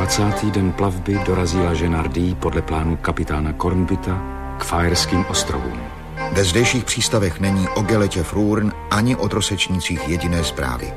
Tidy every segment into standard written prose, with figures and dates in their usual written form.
20. den plavby dorazila Ženardí podle plánu kapitána Kornbita k Faerským ostrovům. Ve zdejších přístavech není o Geletě Frourn ani o trosečnících jediné zprávy.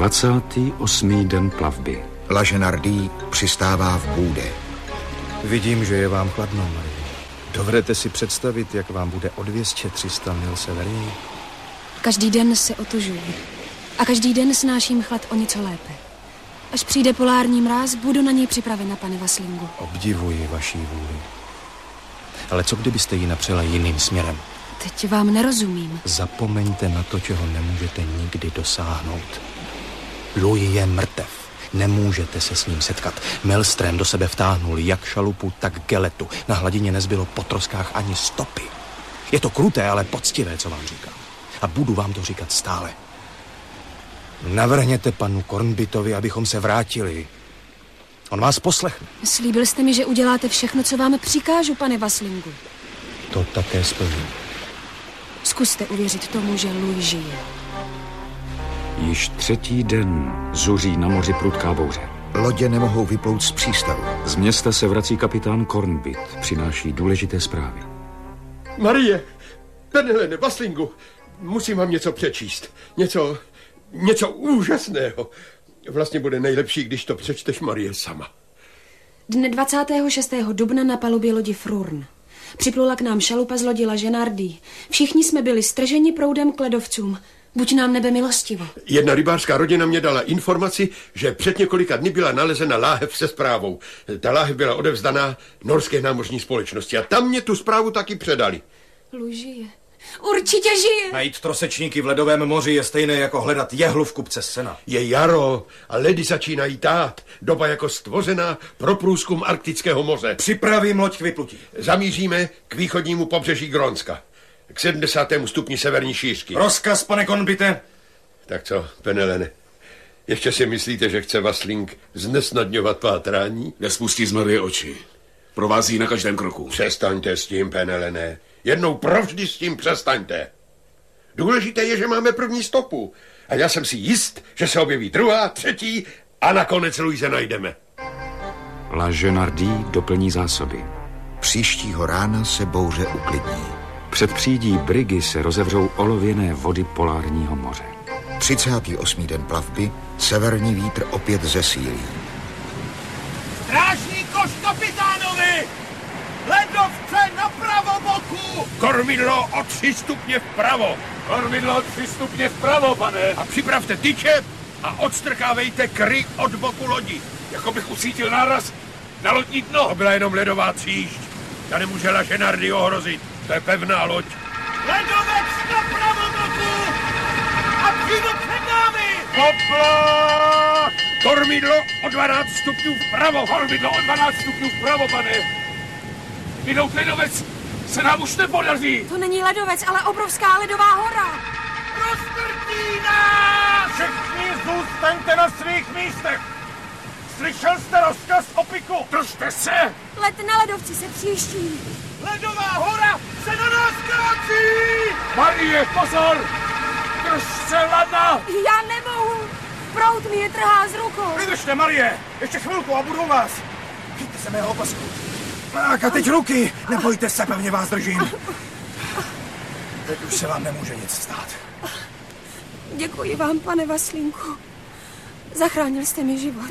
28. den plavby. La Ženardí přistává v Boude. Vidím, že je vám chladno, Marie. Dovedete si představit, jak vám bude o 200-300 mil severněji? Každý den se otužuji. A každý den snáším chlad o něco lépe. Až přijde polární mráz, budu na něj připravena, pane Vaslingu. Obdivuji vaší vůli. Ale co kdybyste ji napřela jiným směrem? Teď vám nerozumím. Zapomeňte na to, čeho nemůžete nikdy dosáhnout. Louis je mrtev. Nemůžete se s ním setkat. Maelstrom do sebe vtáhnul jak šalupu, tak Geletu. Na hladině nezbylo po troskách ani stopy. Je to kruté, ale poctivé, co vám říkám. A budu vám to říkat stále. Navrhněte panu Kornbitovi, abychom se vrátili. On vás poslechne. Slíbil jste mi, že uděláte všechno, co vám přikážu, pane Vaslingu. To také splním. Zkuste uvěřit tomu, že Louis žije. Již 3. den zuří na moři prudká bouře. Lodě nemohou vyplout z přístavu. Z města se vrací kapitán Kornbit. Přináší důležité zprávy. Marie, Penelene, Vaslingu, musím vám něco přečíst. Něco úžasného. Vlastně bude nejlepší, když to přečteš, Marie, sama. Dne 26. dubna na palubě lodi Frourn. Připlula k nám šalupa z lodi La Ženardí. Všichni jsme byli strženi proudem k ledovcům. Buď nám nebe milostivo. Jedna rybářská rodina mě dala informaci, že před několika dny byla nalezena láhev se zprávou. Ta láhev byla odevzdaná norské námořní společnosti a tam mě tu zprávu taky předali. Louis žije. Určitě žije. Najít trosečníky v ledovém moři je stejné jako hledat jehlu v kupce sena. Je jaro a ledy začínají tát. Doba jako stvořená pro průzkum Arktického moře. Připravím loď k vyplutí. Zamíříme k východnímu pobřeží Grónska. K 70. stupni severní šířky. Rozkaz, pane Kornbite. Tak co, Penelene? Ještě si myslíte, že chce Vasling znesnadňovat pátrání? Nespustí z Marie oči. Provází na každém kroku. Přestaňte s tím, Penelene. Jednou provždy s tím přestaňte. Důležité je, že máme první stopu. A já jsem si jist, že se objeví druhá, třetí a nakonec Louise najdeme. La Ženardí doplní zásoby. Příštího rána se bouře uklidní. Před přídí Brigy se rozevřou olověné vody polárního moře. 38. den plavby severní vítr opět zesílí. Strážní koš kapitánovi! Ledovce na pravoboku! Kormidlo o 3 stupně vpravo. Kormidlo 3 stupně vpravo, pane. A připravte tyče a odstrkávejte kry od boku lodi. Jako bych usítil náraz na lodní dno. To byla jenom ledová tříšť. Ta nemůže La Ženardí ohrozit. To je pevná loď. Ledovec na pravoboku! A přímo před námi! Hopla! Kormidlo o 12 stupňů vpravo. Kormidlo o 12 stupňů vpravo, pane. Minout ledovec se nám už nepodaří. To není ledovec, ale obrovská ledová hora. Roztrtí nás! Všichni zůstaňte na svých místech. Slyšel jste rozkaz opiku? Držte se! Let na ledovci se příští. Ledová hora se na nás kráčí! Marie, pozor! Drž se, ladna! Já nemohu. Proud mi je trhá z rukou. Vydržte, Marie! Ještě chvilku a budu u vás. Chyťte se mého opasku. Tak a teď ruky. Nebojte se, pevně vás držím. Teď už se vám nemůže nic stát. Děkuji vám, pane Vaslinku. Zachránil jste mi život.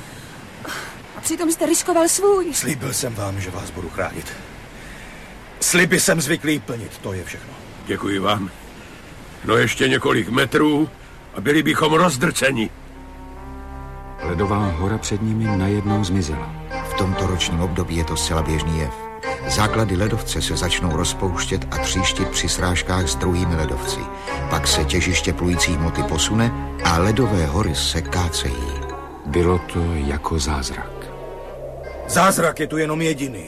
A přitom jste riskoval svůj. Slíbil jsem vám, že vás budu chránit. Sliby jsem zvyklý plnit, to je všechno. Děkuji vám. No ještě několik metrů a byli bychom rozdrceni. Ledová hora před nimi najednou zmizela. V tomto ročním období je to zcela běžný jev. Základy ledovce se začnou rozpouštět a tříštit při srážkách s druhými ledovci. Pak se těžiště plující hmoty posune a ledové hory se kácejí. Bylo to jako zázrak. Zázrak je tu jenom jediný.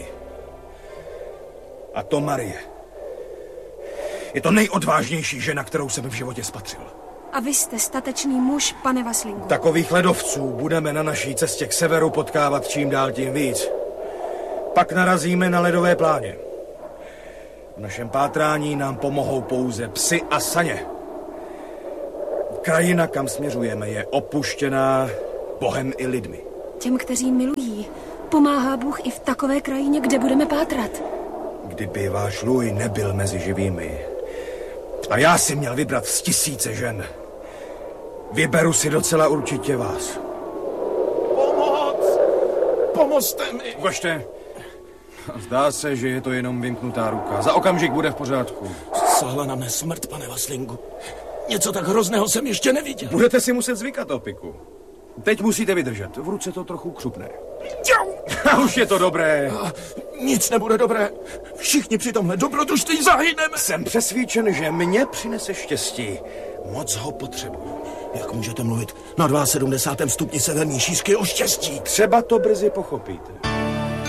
A to Marie. Je to nejodvážnější žena, kterou jsem v životě spatřil. A vy jste statečný muž, pane Vaslinku. Takových ledovců budeme na naší cestě k severu potkávat čím dál tím víc. Pak narazíme na ledové pláně. V našem pátrání nám pomohou pouze psi a saně. Krajina, kam směřujeme, je opuštěná Bohem i lidmi. Těm, kteří milují, pomáhá Bůh i v takové krajině, kde budeme pátrat. Kdyby váš Louis nebyl mezi živými a já si měl vybrat z 1000 žen, vyberu si docela určitě vás. Pomoc! Pomozte mi! Ukažte. Zdá se, že je to jenom vymknutá ruka. Za okamžik bude v pořádku. Sáhla na mne smrt, pane Vaslingu. Něco tak hrozného jsem ještě neviděl. Budete si muset zvykat, Opiku. Teď musíte vydržet. V ruce to trochu křupne. A už je to dobré. Nic nebude dobré. Všichni při tomhle dobrodružství zahyneme. Jsem přesvědčen, že mě přinese štěstí. Moc ho potřebuji. Jak můžete mluvit na 72. stupni severní šířky o štěstí? Třeba to brzy pochopíte.